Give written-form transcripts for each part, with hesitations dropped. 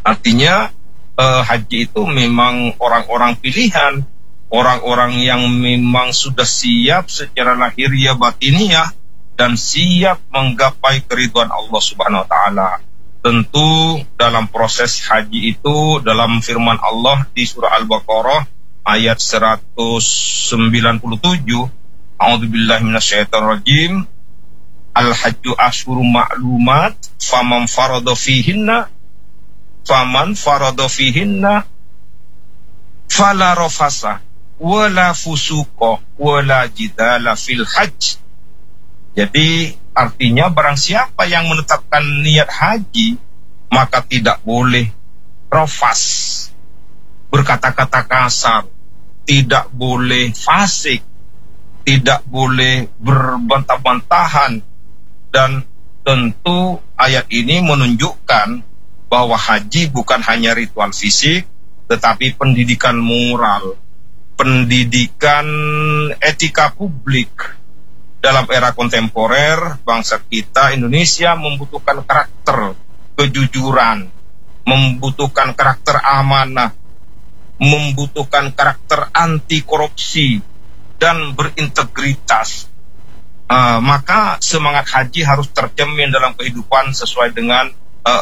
Artinya haji itu memang orang-orang pilihan, orang-orang yang memang sudah siap secara lahiriah batiniah dan siap menggapai keridhaan Allah Subhanahu wa taala. Tentu dalam proses haji itu, dalam firman Allah di surah Al-Baqarah ayat 197, A'udzubillahi minasyaitonirrajim, Al-hajju asyhurun ma'lumat, faman farada fihinna fala rafasa wala fusuqa wala jidala fil hajj. Jadi artinya barang siapa yang menetapkan niat haji, maka tidak boleh rafas, berkata-kata kasar, tidak boleh fasik, tidak boleh berbantah-bantahan. Dan tentu ayat ini menunjukkan bahwa haji bukan hanya ritual fisik, tetapi pendidikan moral, pendidikan etika publik. Dalam era kontemporer, bangsa kita Indonesia membutuhkan karakter kejujuran, membutuhkan karakter amanah, membutuhkan karakter anti korupsi dan berintegritas. Maka semangat haji harus tercermin dalam kehidupan sesuai dengan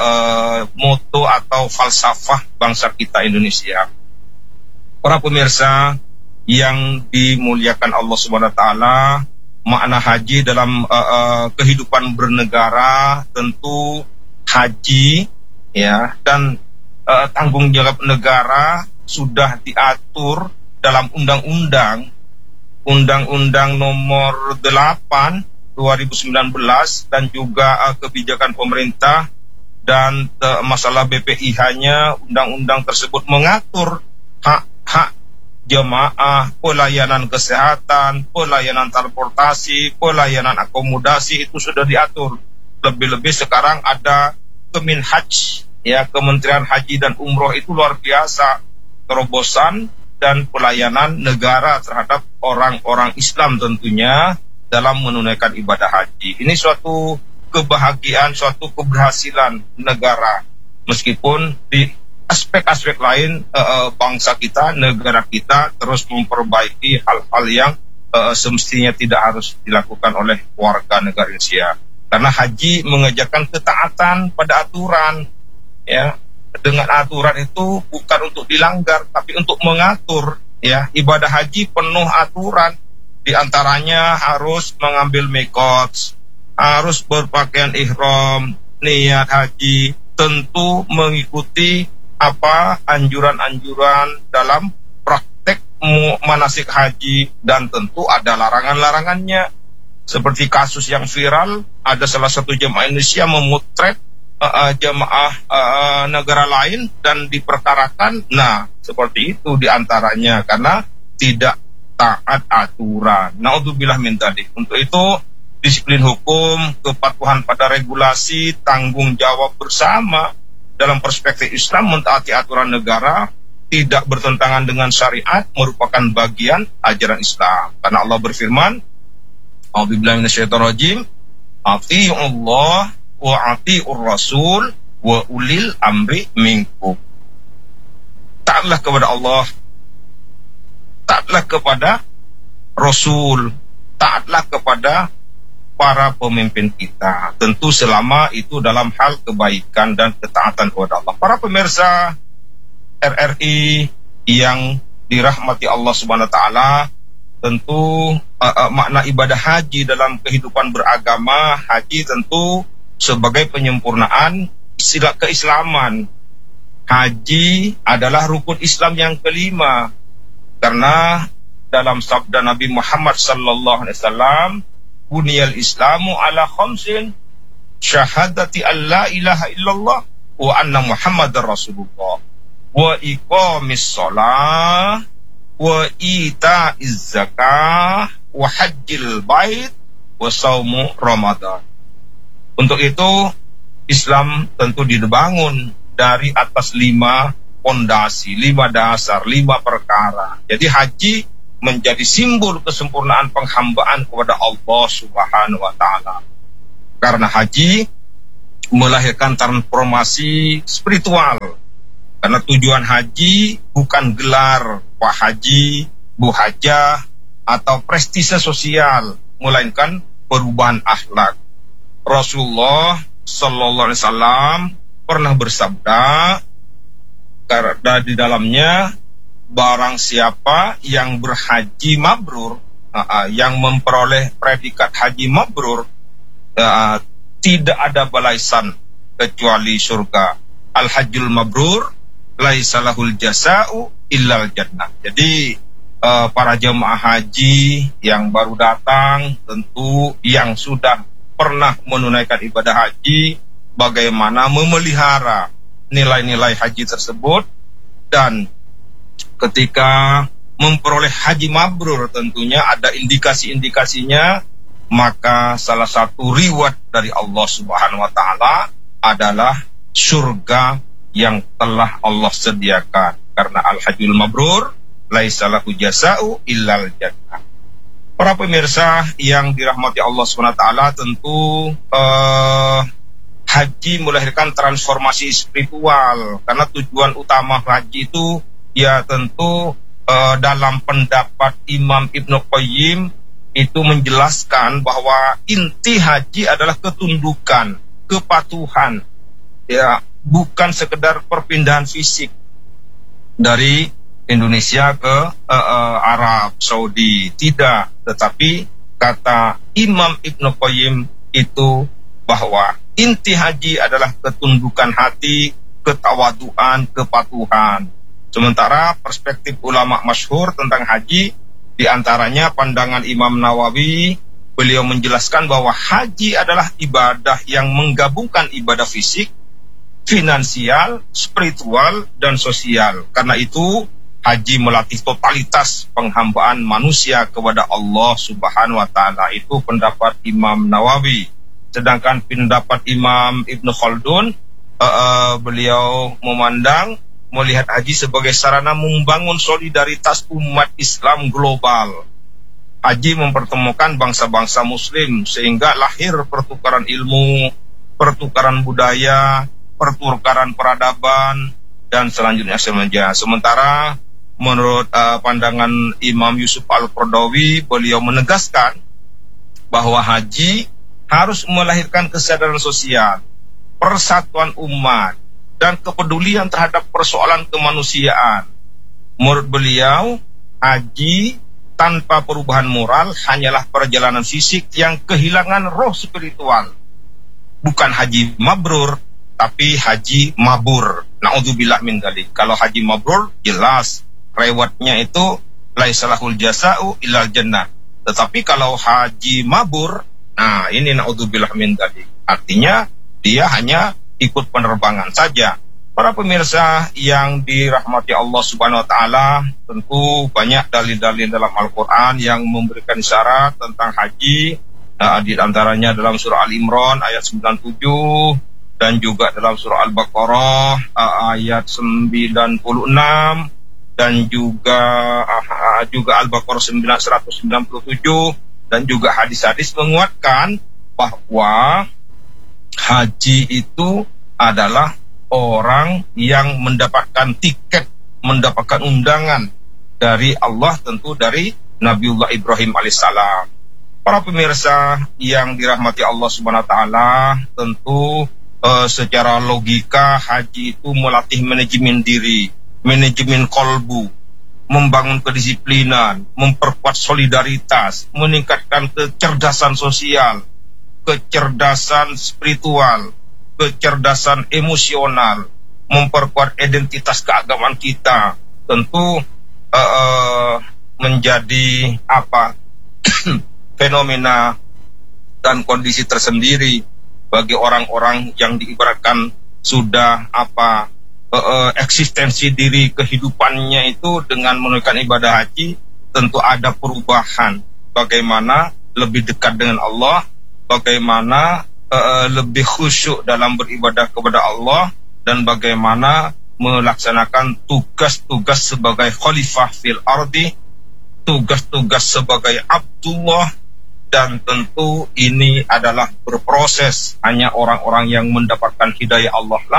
moto atau falsafah bangsa kita Indonesia. Para pemirsa yang dimuliakan Allah Subhanahu wa taala, makna haji dalam kehidupan bernegara, tentu haji ya dan tanggung jawab negara sudah diatur dalam Undang-Undang nomor 8 2019 dan juga kebijakan pemerintah dan masalah BPIH-nya. Undang-undang tersebut mengatur hak-hak jemaah, pelayanan kesehatan, pelayanan transportasi, pelayanan akomodasi, itu sudah diatur. Lebih-lebih sekarang ada Kemenhaj, ya, Kementerian Haji dan Umroh, itu luar biasa terobosan dan pelayanan negara terhadap orang-orang Islam tentunya dalam menunaikan ibadah haji. Ini suatu kebahagiaan, suatu keberhasilan negara, meskipun di aspek-aspek lain bangsa kita, negara kita terus memperbaiki hal-hal yang semestinya tidak harus dilakukan oleh warga negara Indonesia. Karena haji mengajarkan ketaatan pada aturan, ya. Dengan aturan itu bukan untuk dilanggar, tapi untuk mengatur, ya. Ibadah haji penuh aturan, di antaranya harus mengambil miqat, harus berpakaian ihram, niat haji, tentu mengikuti anjuran-anjuran dalam praktek manasik haji, dan tentu ada larangan-larangannya. Seperti kasus yang viral, ada salah satu jemaah Indonesia memotret jemaah negara lain dan diperkarakan. Nah, seperti itu diantaranya karena tidak taat aturan. Naudzubillah min dzalik. Untuk itu disiplin hukum, kepatuhan pada regulasi, tanggung jawab bersama dalam perspektif Islam, mentaati aturan negara, tidak bertentangan dengan syariat, merupakan bagian ajaran Islam. Karena Allah berfirman, A'udzubillahi minasyaitonirrajim, Atii'ullah wa atii'ur rasul wa ulil amri minkum. Taatlah kepada Allah, taatlah kepada Rasul, taatlah kepada para pemimpin kita, tentu selama itu dalam hal kebaikan dan ketaatan kepada Allah. Para pemirsa RRI yang dirahmati Allah Subhanahu wa taala, tentu makna ibadah haji dalam kehidupan beragama, haji tentu sebagai penyempurnaan istilah keislaman. Haji adalah rukun Islam yang kelima, karena dalam sabda Nabi Muhammad sallallahu alaihi wasallam, Buniyal Islamu ala khamsin, syahadati an la ilaha illallah wa anna Muhammadar Rasulullah, wa iqamis shalah, wa ita'iz zakah, wa hajjil bait, wa saumu Ramadan. Untuk itu Islam tentu dibangun dari atas 5 pondasi, 5 dasar, 5 perkara. Jadi haji menjadi simbol kesempurnaan penghambaan kepada Allah Subhanahu wa taala. Karena haji melahirkan transformasi spiritual Karena tujuan haji bukan gelar Pak Haji, Bu Hajah, atau prestise sosial, melainkan perubahan akhlak. Rasulullah Sallallahu Alaihi Wasallam pernah bersabda, karena di dalamnya barang siapa yang berhaji mabrur, yang memperoleh predikat haji mabrur, tidak ada balasan kecuali surga. Al-hajjul mabrur laisa lahul jasa'u illal jannah. Jadi para jemaah haji yang baru datang, tentu yang sudah pernah menunaikan ibadah haji, bagaimana memelihara nilai-nilai haji tersebut, dan ketika memperoleh haji mabrur tentunya ada indikasi-indikasinya. Maka salah satu reward dari Allah Subhanahu wa taala adalah surga yang telah Allah sediakan. Karena al-hajjul mabrur laisa lahu jasa'u illal jannah. Para pemirsa yang dirahmati Allah SWT, tentu haji melahirkan transformasi spiritual. Karena tujuan utama haji itu ya tentu dalam pendapat Imam Ibnu Qayyim itu menjelaskan bahwa inti haji adalah ketundukan, kepatuhan, ya, bukan sekedar perpindahan fisik dari Indonesia ke Arab Saudi, tidak. Tetapi kata Imam Ibnu Qayyim itu bahwa inti haji adalah ketundukan hati, ketawaduan, kepatuhan. Sementara perspektif ulama masyhur tentang haji, di antaranya pandangan Imam Nawawi, beliau menjelaskan bahwa haji adalah ibadah yang menggabungkan ibadah fisik, finansial, spiritual, dan sosial. Karena itu haji melatih totalitas penghambaan manusia kepada Allah Subhanahu wa taala. Itu pendapat Imam Nawawi. Sedangkan pendapat Imam Ibnu Khaldun, beliau melihat haji sebagai sarana membangun solidaritas umat Islam global. Haji mempertemukan bangsa-bangsa muslim sehingga lahir pertukaran ilmu, pertukaran budaya, pertukaran peradaban, dan selanjutnya semenjak. Sementara menurut pandangan Imam Yusuf Al-Qaradawi, beliau menegaskan bahwa haji harus melahirkan kesadaran sosial, persatuan umat, dan kepedulian terhadap persoalan kemanusiaan. Menurut beliau, haji tanpa perubahan moral hanyalah perjalanan fisik yang kehilangan roh spiritual. Bukan haji mabrur, tapi haji mabur. Na'udzubillah min dzalik. Kalau haji mabrur, jelas rewardnya itu laisa lahul jasa'u illal jannah. Tetapi kalau haji mabur, nah ini na'udzubillah min dzalik. Artinya dia hanya ikut penerbangan saja. Para pemirsa yang dirahmati Allah Subhanahu wa taala, tentu banyak dalil-dalil dalam Al-Qur'an yang memberikan isyarat tentang haji. Di antaranya dalam surah Al-Imran ayat 97 dan juga dalam surah Al-Baqarah ayat 96 dan juga Al-Baqarah 197 dan juga hadis-hadis menguatkan bahwa haji itu adalah orang yang mendapatkan tiket, mendapatkan undangan dari Allah, tentu dari Nabiullah Ibrahim alaihissalam. Para pemirsa yang dirahmati Allah Subhanahu wa taala, tentu secara logika haji itu melatih manajemen diri, manajemen kolbu, membangun kedisiplinan, memperkuat solidaritas, meningkatkan kecerdasan sosial, kecerdasan spiritual, kecerdasan emosional, memperkuat identitas keagamaan kita. Tentu menjadi fenomena dan kondisi tersendiri bagi orang-orang yang diibaratkan sudah eksistensi diri kehidupannya itu dengan menunaikan ibadah haji. Tentu ada perubahan, bagaimana lebih dekat dengan Allah, bagaimana lebih khusyuk dalam beribadah kepada Allah, dan bagaimana melaksanakan tugas-tugas sebagai khalifah fil ardi, tugas-tugas sebagai Abdullah. Dan tentu ini adalah berproses. Hanya orang-orang yang mendapatkan hidayah Allah lah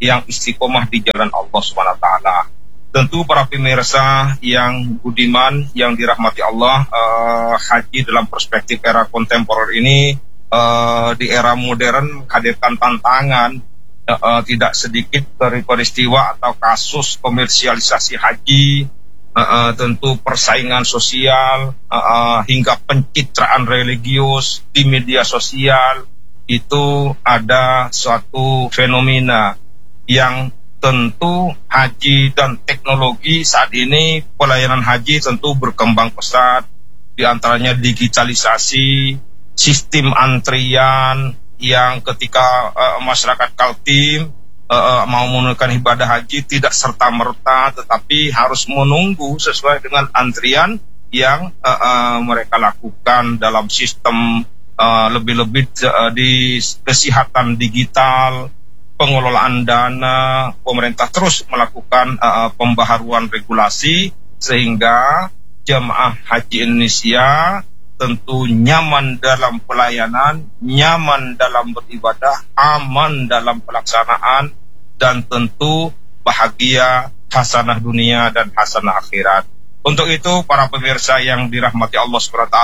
yang istiqomah di jalan Allah Subhanahu wa taala. Tentu para pemirsa yang budiman, yang dirahmati Allah, haji dalam perspektif era kontemporer ini, di era modern menghadirkan tantangan, tidak sedikit dari peristiwa atau kasus komersialisasi haji, tentu persaingan sosial, hingga pencitraan religius di media sosial. Itu ada suatu fenomena yang tentu haji dan teknologi saat ini, pelayanan haji tentu berkembang pesat, di antaranya digitalisasi, sistem antrian yang ketika masyarakat Kaltim mau menunaikan ibadah haji tidak serta-merta, tetapi harus menunggu sesuai dengan antrian yang mereka lakukan dalam sistem lebih-lebih di kesehatan digital, pengelolaan dana. Pemerintah terus melakukan pembaharuan regulasi sehingga jemaah haji Indonesia tentu nyaman dalam pelayanan, nyaman dalam beribadah, aman dalam pelaksanaan, dan tentu bahagia hasanah dunia dan hasanah akhirat. Untuk itu para pemirsa yang dirahmati Allah SWT,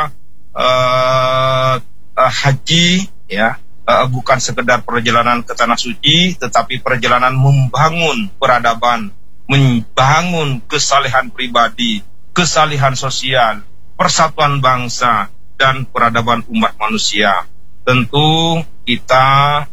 haji ya bukan sekedar perjalanan ke tanah suci, tetapi perjalanan membangun peradaban, membangun kesalehan pribadi, kesalehan sosial, persatuan bangsa, dan peradaban umat manusia. Tentu kita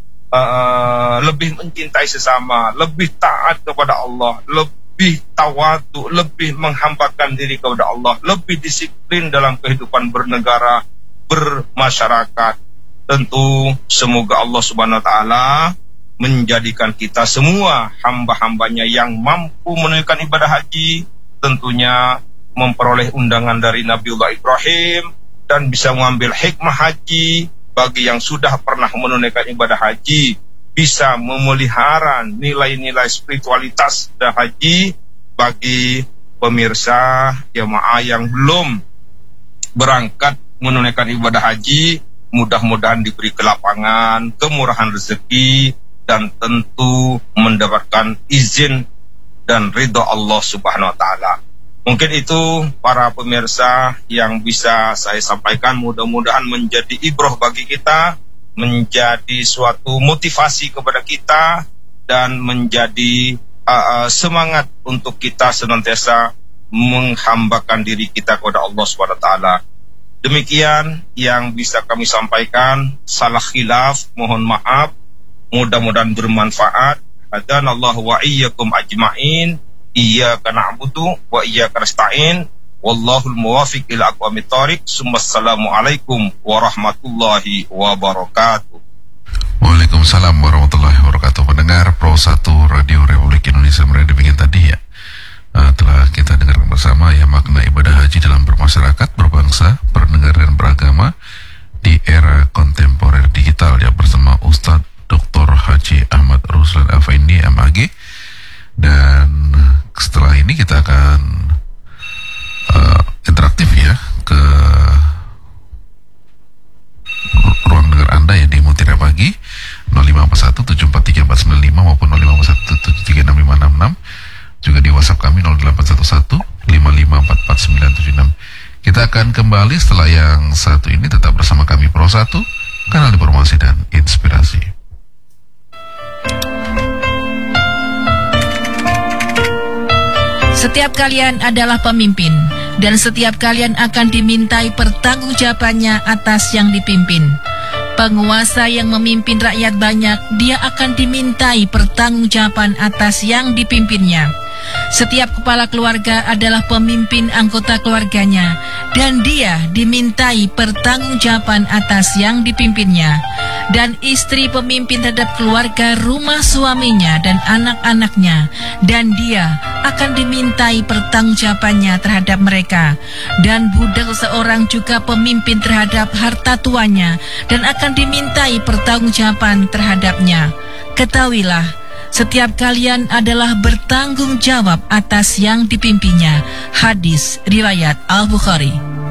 lebih mencintai sesama, lebih taat kepada Allah, lebih tawadu, lebih menghambakan diri kepada Allah, lebih disiplin dalam kehidupan bernegara, bermasyarakat. Tentu semoga Allah Subhanahu wa taala menjadikan kita semua hamba-hambanya yang mampu menunaikan ibadah haji, tentunya memperoleh undangan dari Nabiullah Ibrahim dan bisa mengambil hikmah haji. Bagi yang sudah pernah menunaikan ibadah haji, bisa memelihara nilai-nilai spiritualitas dan haji. Bagi pemirsa jemaah yang belum berangkat menunaikan ibadah haji, mudah-mudahan diberi kelapangan, kemurahan rezeki, dan tentu mendapatkan izin dan ridho Allah Subhanahu wa taala. Mungkin itu para pemirsa yang bisa saya sampaikan, mudah-mudahan menjadi ibrah bagi kita, menjadi suatu motivasi kepada kita, dan menjadi semangat untuk kita senantiasa menghambakan diri kita kepada Allah Subhanahu wa taala. Demikian yang bisa kami sampaikan. Salah khilaf mohon maaf, mudah-mudahan bermanfaat. Hadanallahu wa iyyakum ajma'in. Iyyaka na'budu wa iyyaka nasta'in. Wallahul muwaffiq ila aqwamit thoriq. Assalamualaikum warahmatullahi wabarakatuh. Waalaikumsalam warahmatullahi wabarakatuh. Pendengar Pro 1 Radio Republik Indonesia, mereka demikian tadi ya, telah kita dengarkan bersama ya makna ibadah haji dalam bermasyarakat, berbangsa, bernegara dan beragama di era kontemporer digital ya, bersama Ustadz Dr. Haji Ahmad Ruslan Effendi MAG. Dan setelah ini kita akan interaktif ya ke ruang dengar Anda ya di Mutiara Pagi 0541743495 maupun 0541736566, juga di WhatsApp kami 081155444976. Kita akan kembali setelah yang satu ini. Tetap bersama kami Pro 1, kanal informasi dan inspirasi. Setiap kalian adalah pemimpin, dan setiap kalian akan dimintai pertanggungjawabannya atas yang dipimpin. Penguasa yang memimpin rakyat banyak, dia akan dimintai pertanggungjawaban atas yang dipimpinnya. Setiap kepala keluarga adalah pemimpin anggota keluarganya, dan dia dimintai pertanggungjawaban atas yang dipimpinnya. Dan istri pemimpin terhadap keluarga rumah suaminya dan anak-anaknya, dan dia akan dimintai pertanggungjawabannya terhadap mereka. Dan budak seorang juga pemimpin terhadap harta tuannya, dan akan dimintai pertanggungjawaban terhadapnya. Ketahuilah, setiap kalian adalah bertanggung jawab atas yang dipimpinnya. Hadis riwayat Al-Bukhari.